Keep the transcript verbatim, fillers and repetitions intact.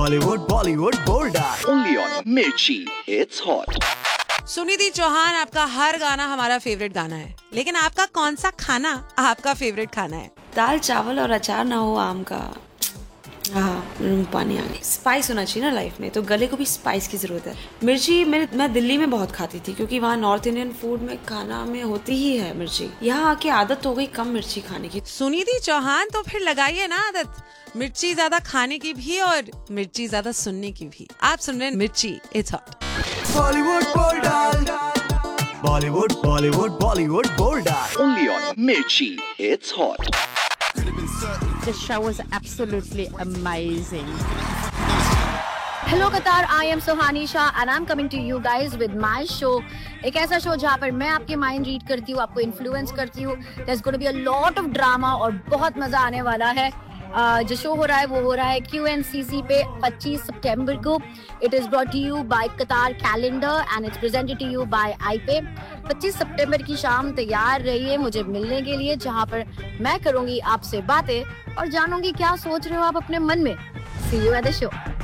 Hollywood, Bollywood, bold Only on Mirchi. It's hot. Sunidhi Chauhan, आपका हर गाना हमारा फेवरेट गाना है, लेकिन आपका कौन सा खाना आपका फेवरेट खाना है? दाल चावल और अचार ना हो आम का, हाँ पानी आ गई। स्पाइस होना चाहिए ना लाइफ में, तो गले को भी स्पाइस की जरूरत है। मिर्ची मैं मैं दिल्ली में बहुत खाती थी, क्योंकि वहाँ नॉर्थ इंडियन फूड में खाना में होती ही है मिर्ची। यहाँ आके आदत हो गई कम मिर्ची खाने की। सुनिधि चौहान, तो फिर लगाइए ना आदत मिर्ची ज्यादा खाने की भी और मिर्ची ज्यादा सुनने की भी। आप सुन रहे हैं मिर्ची, it's hot. Hollywood, bold Bollywood, Bollywood, Bollywood, bold Only on Mirchi. It's hot. The show was absolutely amazing. Hello Qatar, I am Sohani Shah and I'm coming to you guys with my show. एक ऐसा show जहाँ पर मैं आपके mind read करती हूँ, आपको influence करती हूँ। There's going to be a lot of drama और बहुत मजा आने वाला है। Uh, जो शो हो रहा है वो हो रहा है क्यू एन सी सी पे पच्चीस सितंबर को। It is brought to you bye कतार calendar and it's presented to you bye आई पे। पच्चीस सितंबर की शाम तैयार रहिए मुझे मिलने के लिए, जहां पर मैं करूंगी आपसे बातें और जानूंगी क्या सोच रहे हो आप अपने मन में। सी यू एट द शो।